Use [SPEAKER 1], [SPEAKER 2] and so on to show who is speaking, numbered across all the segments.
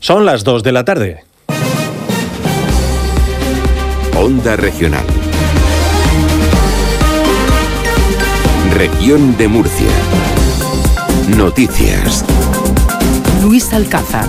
[SPEAKER 1] Son las 2 de la tarde.
[SPEAKER 2] Onda Regional. Región de Murcia. Noticias.
[SPEAKER 3] Luis Alcázar.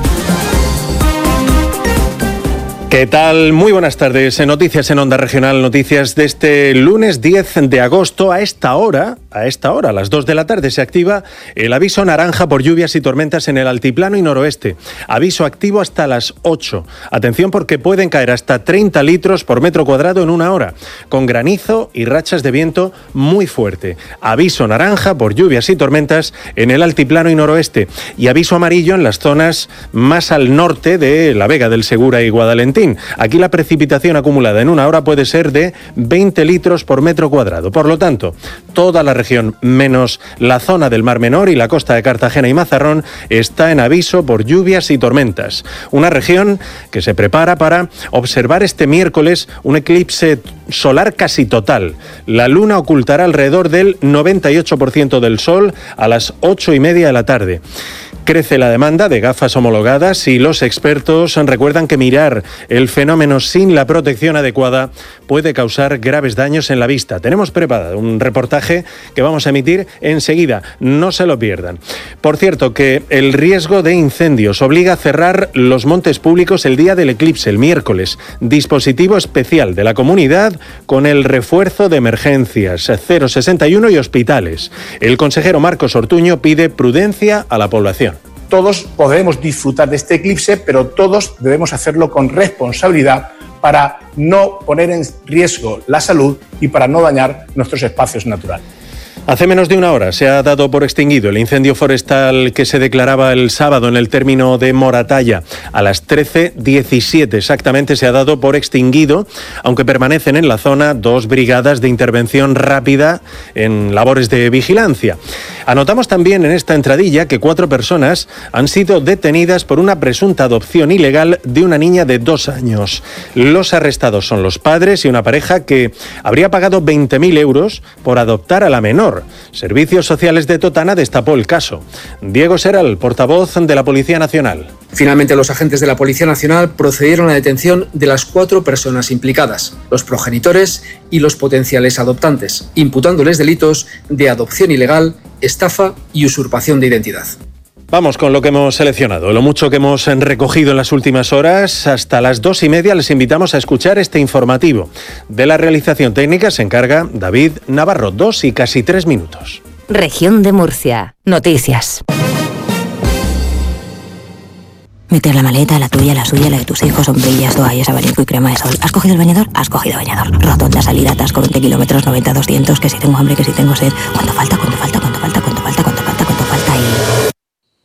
[SPEAKER 1] ¿Qué tal? Muy buenas tardes. Noticias en Onda Regional, noticias de este lunes 10 de agosto. A esta hora, a las 2 de la tarde, se activa el aviso naranja por lluvias y tormentas en el altiplano y noroeste. Aviso activo hasta las 8. Atención porque pueden caer hasta 30 litros por metro cuadrado en una hora, con granizo y rachas de viento muy fuerte. Aviso naranja por lluvias y tormentas en el altiplano y noroeste. Y aviso amarillo en las zonas más al norte de La Vega del Segura y Guadalentín. Aquí la precipitación acumulada en una hora puede ser de 20 litros por metro cuadrado. Por lo tanto, toda la región, menos la zona del Mar Menor y la costa de Cartagena y Mazarrón, está en aviso por lluvias y tormentas. Una región que se prepara para observar este miércoles un eclipse solar casi total. La luna ocultará alrededor del 98% del sol a las 8:30 de la tarde. Crece la demanda de gafas homologadas y los expertos recuerdan que mirar el fenómeno sin la protección adecuada puede causar graves daños en la vista. Tenemos preparado un reportaje que vamos a emitir enseguida, no se lo pierdan. Por cierto, que el riesgo de incendios obliga a cerrar los montes públicos el día del eclipse, el miércoles. Dispositivo especial de la comunidad con el refuerzo de emergencias, 061 y hospitales. El consejero Marcos Ortuño pide prudencia a la población.
[SPEAKER 4] Todos podemos disfrutar de este eclipse, pero todos debemos hacerlo con responsabilidad para no poner en riesgo la salud y para no dañar nuestros espacios naturales.
[SPEAKER 1] Hace menos de una hora se ha dado por extinguido el incendio forestal que se declaraba el sábado en el término de Moratalla. A las 13:17 exactamente se ha dado por extinguido, aunque permanecen en la zona 2 brigadas de intervención rápida en labores de vigilancia. Anotamos también en esta entradilla que 4 personas han sido detenidas por una presunta adopción ilegal de una niña de 2 años. Los arrestados son los padres y una pareja que habría pagado 20.000 euros por adoptar a la menor. Servicios Sociales de Totana destapó el caso. Diego Seral, portavoz de la Policía Nacional.
[SPEAKER 5] Finalmente, los agentes de la Policía Nacional procedieron a la detención de las 4 personas implicadas, los progenitores y los potenciales adoptantes, imputándoles delitos de adopción ilegal, estafa y usurpación de identidad.
[SPEAKER 1] Vamos con lo que hemos seleccionado, lo mucho que hemos recogido en las últimas horas. Hasta las 2:30 les invitamos a escuchar este informativo. De la realización técnica se encarga David Navarro. 2 y casi 3 minutos.
[SPEAKER 3] Región de Murcia. Noticias.
[SPEAKER 6] Meter la maleta, la tuya, la suya, la de tus hijos, sombrillas, toallas, abanico y crema de sol. ¿Has cogido el bañador? Has cogido bañador. Rotonda, salida, atasco, 20 kilómetros, 90, 200, que si tengo hambre, que si tengo sed. ¿Cuánto falta? ¿Cuánto falta? ¿Cuánto falta? ¿Cuánto falta? ¿Cuánto falta? ¿Cuánto falta? Y...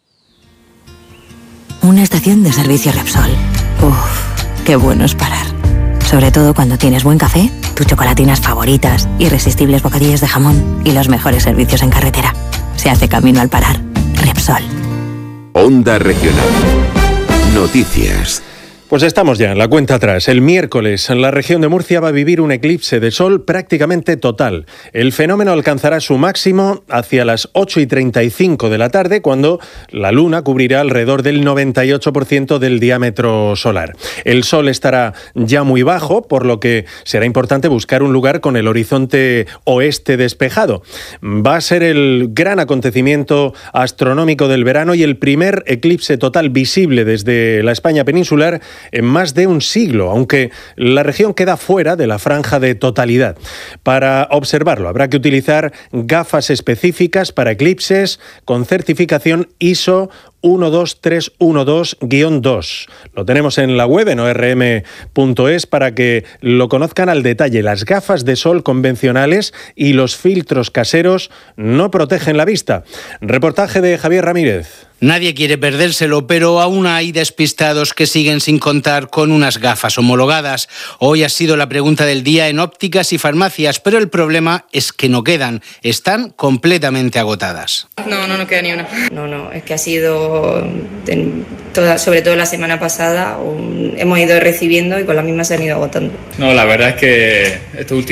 [SPEAKER 6] una estación de servicio Repsol. Uff, qué bueno es parar. Sobre todo cuando tienes buen café, tus chocolatinas favoritas, irresistibles bocadillos de jamón y los mejores servicios en carretera. Se hace camino al parar. Repsol.
[SPEAKER 2] Onda Regional. Noticias.
[SPEAKER 1] Pues estamos ya en la cuenta atrás. El miércoles la región de Murcia va a vivir un eclipse de sol prácticamente total. El fenómeno alcanzará su máximo hacia las 8:35 de la tarde, cuando la luna cubrirá alrededor del 98% del diámetro solar. El sol estará ya muy bajo, por lo que será importante buscar un lugar con el horizonte oeste despejado. Va a ser el gran acontecimiento astronómico del verano y el primer eclipse total visible desde la España peninsular en más de un siglo, aunque la región queda fuera de la franja de totalidad. Para observarlo habrá que utilizar gafas específicas para eclipses con certificación ISO 12312-2. Lo tenemos en la web en orm.es para que lo conozcan al detalle. Las gafas de sol convencionales y los filtros caseros no protegen la vista. Reportaje de Javier Ramírez.
[SPEAKER 7] Nadie quiere perdérselo, pero aún hay despistados que siguen sin contar con unas gafas homologadas. Hoy ha sido la pregunta del día en ópticas y farmacias, pero el problema es que no quedan. Están completamente agotadas.
[SPEAKER 8] No queda ni una. No, es que ha sido, sobre todo la semana pasada, hemos ido recibiendo y con las mismas se han ido agotando.
[SPEAKER 9] No, la verdad es que estos últimos